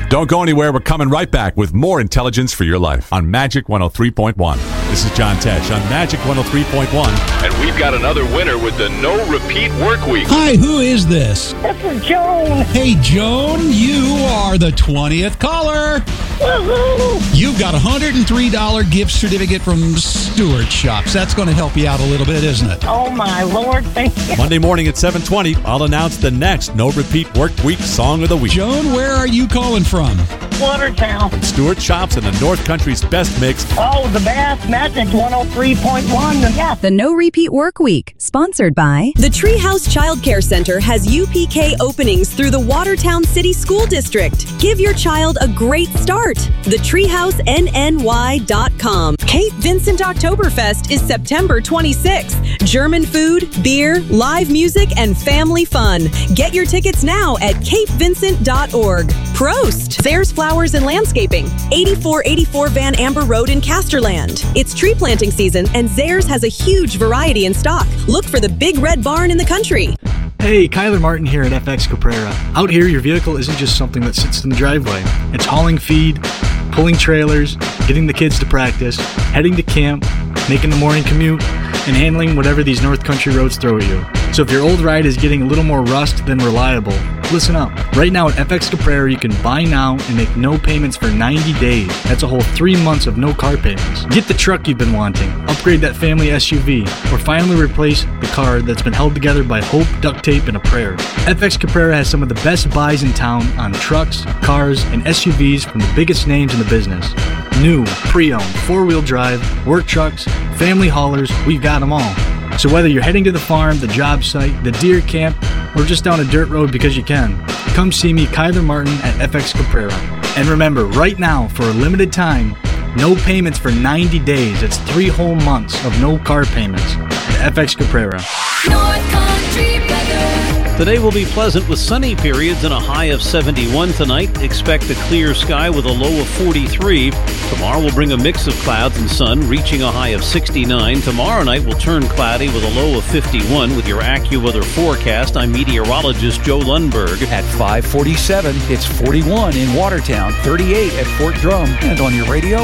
Don't go anywhere. We're coming right back with more intelligence for your life on Magic 103.1. This is John Tesh on Magic 103.1. And we've got another winner with the No Repeat Work Week. Hi, who is this? This is Joan. Hey, Joan, you are the 20th caller. Woohoo! You've got a $103 gift certificate from Stewart Shops. That's going to help you out a little bit, isn't it? Oh, my Lord, thank you. Monday morning at 7:20, I'll announce the next No Repeat Work Week Song of the Week. Joan, where are you calling from? Watertown. Stewart Shops and the North Country's best mix. Oh, the best. Magic 103.1. Yeah. The No Repeat Work Week, sponsored by The Treehouse Child Care Center has UPK openings through the Watertown City School District. Give your child a great start. TheTreehouseNNY.com. Cape Vincent Oktoberfest is September 26th. German food, beer, live music, and family fun. Get your tickets now at capevincent.org. Prost! Zayre's Flowers and Landscaping, 8484 Van Amber Road in Casterland. It's tree planting season, and Zayre's has a huge variety in stock. Look for the big red barn in the country. Hey, Kyler Martin here at FX Caprera. Out here, your vehicle isn't just something that sits in the driveway. It's hauling feed, pulling trailers, getting the kids to practice, heading to camp, making the morning commute, and handling whatever these North Country roads throw at you. So if your old ride is getting a little more rust than reliable, listen up. Right now at FX Caprera, you can buy now and make no payments for 90 days. That's a whole 3 months of no car payments. Get the truck you've been wanting, upgrade that family SUV, or finally replace the car that's been held together by hope, duct tape, and a prayer. FX Caprera has some of the best buys in town on trucks, cars, and SUVs from the biggest names in the business. New, pre-owned, four-wheel drive, work trucks, family haulers, we've got them all. So whether you're heading to the farm, the job site, the deer camp, or just down a dirt road because you can, come see me, Kyler Martin, at FX Caprera. And remember, right now, for a limited time, no payments for 90 days. It's 3 whole months of no car payments at FX Caprera. North Country weather. Today will be pleasant with sunny periods and a high of 71 tonight. Expect a clear sky with a low of 43. Tomorrow will bring a mix of clouds and sun, reaching a high of 69. Tomorrow night will turn cloudy with a low of 51. With your AccuWeather forecast, I'm meteorologist Joe Lundberg. At 5:47, it's 41 in Watertown, 38 at Fort Drum, and on your radio,